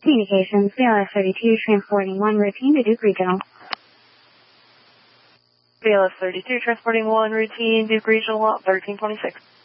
Communications, BLS 32, transporting 1 routine to Duke Regional. BLS 32, transporting 1 routine, Duke Regional, lot 1326.